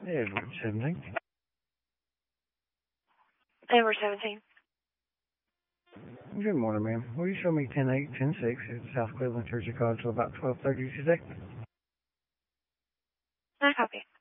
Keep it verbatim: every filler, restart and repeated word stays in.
Edward seventeen. Edward seventeen. Good morning, ma'am. Will you show me ten eight, ten six at South Cleveland Church of God till about twelve thirty today? I copy.